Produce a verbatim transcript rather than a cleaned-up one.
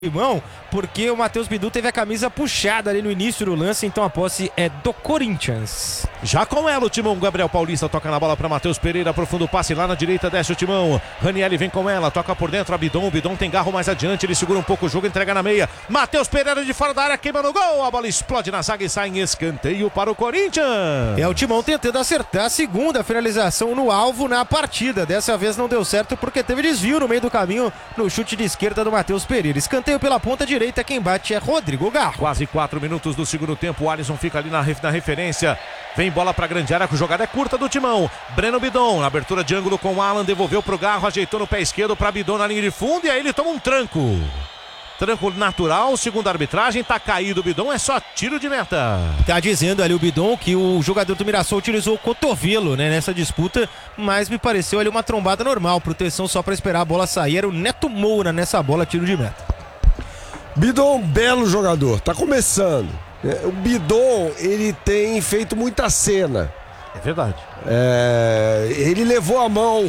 Irmão, porque o Matheus Bidu teve a camisa puxada ali no início do lance, então a posse é do Corinthians. Já com ela o Timão, Gabriel Paulista toca na bola para Matheus Pereira, profundo passe lá na direita, desce o Timão, Ranieri vem com ela, toca por dentro a Bidon, o Bidon tem garro mais adiante, ele segura um pouco o jogo, entrega na meia, Matheus Pereira de fora da área, queima no gol, a bola explode na zaga e sai em escanteio para o Corinthians. É o Timão tentando acertar a segunda finalização no alvo na partida, dessa vez não deu certo porque teve desvio no meio do caminho no chute de esquerda do Matheus Pereira, escanteio pela ponta direita, quem bate é Rodrigo Garro. Quase quatro minutos do segundo tempo, o Alisson fica ali na, na referência, vem bola pra grande área, a jogada é curta do Timão, Breno Bidon, abertura de ângulo com o Alan, devolveu pro Garro, ajeitou no pé esquerdo pra Bidon na linha de fundo e aí ele toma um tranco. Tranco natural, segundo a arbitragem, tá caído o Bidon, é só tiro de meta. Tá dizendo ali o Bidon que o jogador do Mirassol utilizou o cotovelo, né, nessa disputa, mas me pareceu ali uma trombada normal, proteção só pra esperar a bola sair, era o Neto Moura nessa bola, tiro de meta. Bidon, belo jogador, tá começando. O Bidon, ele tem feito muita cena. É verdade. É, ele levou a mão